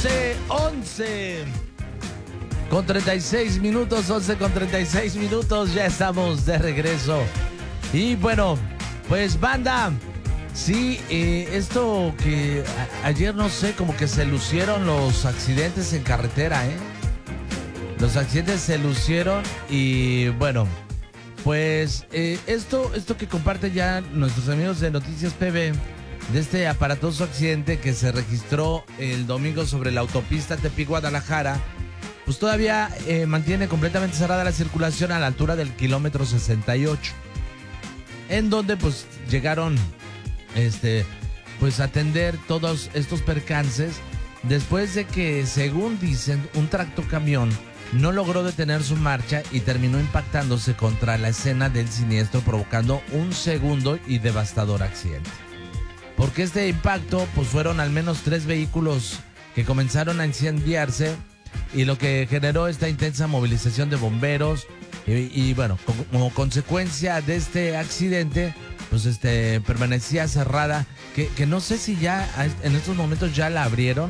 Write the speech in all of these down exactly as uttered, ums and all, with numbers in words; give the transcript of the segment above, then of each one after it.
once, once. Con treinta y seis minutos, once con treinta y seis minutos, ya estamos de regreso. Y bueno, pues banda, sí, eh, esto que a- ayer no sé, como que se lucieron los accidentes en carretera, ¿eh? Los accidentes se lucieron y bueno, pues eh, esto, esto que comparten ya nuestros amigos de Noticias P B, de este aparatoso accidente que se registró el domingo sobre la autopista Tepic-Guadalajara, pues todavía eh, mantiene completamente cerrada la circulación a la altura del kilómetro sesenta y ocho, en donde pues llegaron este, pues a atender todos estos percances después de que, según dicen, un tractocamión no logró detener su marcha y terminó impactándose contra la escena del siniestro, provocando un segundo y devastador accidente. Porque este impacto, pues fueron al menos tres vehículos que comenzaron a incendiarse, y lo que generó esta intensa movilización de bomberos y, y bueno, como, como consecuencia de este accidente, pues este permanecía cerrada, que, que no sé si ya en estos momentos ya la abrieron,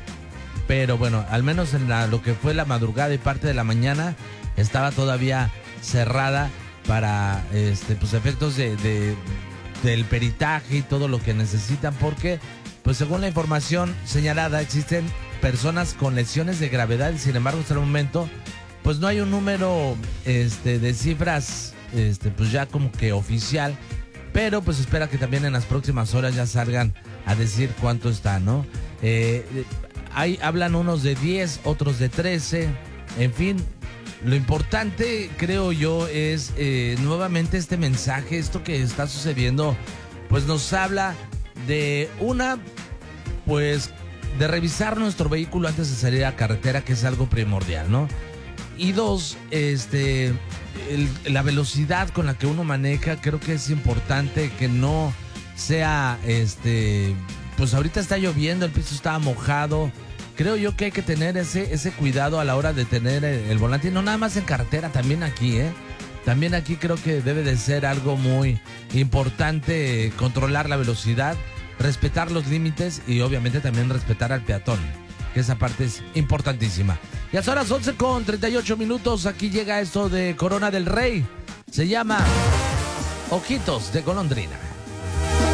pero bueno, al menos en la, lo que fue la madrugada y parte de la mañana estaba todavía cerrada para este pues efectos de, de del peritaje y todo lo que necesitan, porque pues según la información señalada existen personas con lesiones de gravedad y sin embargo hasta el momento pues no hay un número este de cifras este pues ya como que oficial, pero pues espera que también en las próximas horas ya salgan a decir cuánto está, ¿no? Eh, hay, hablan unos de diez, otros de trece, en fin. Lo importante, creo yo, es eh, nuevamente este mensaje, esto que está sucediendo, pues nos habla de una, pues, de revisar nuestro vehículo antes de salir a carretera, que es algo primordial, ¿no? Y dos, este, el, la velocidad con la que uno maneja, creo que es importante que no sea, este, pues ahorita está lloviendo, el piso está mojado. Creo yo que hay que tener ese, ese cuidado a la hora de tener el, el volante, y no nada más en carretera, también aquí, ¿eh? También aquí creo que debe de ser algo muy importante, eh, controlar la velocidad, respetar los límites y obviamente también respetar al peatón, que esa parte es importantísima. Y a las once con treinta y ocho minutos, aquí llega esto de Corona del Rey, se llama Ojitos de Golondrina.